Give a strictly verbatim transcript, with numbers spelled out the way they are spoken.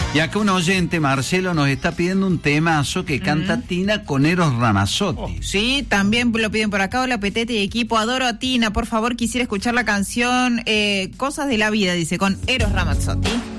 Y acá un oyente, Marcelo, nos está pidiendo un temazo que canta uh-huh. Tina con Eros Ramazzotti. Oh, sí, también lo piden por acá. Hola, Petete y equipo, adoro a Tina. Por favor, quisiera escuchar la canción eh, Cosas de la Vida, dice, con Eros Ramazzotti.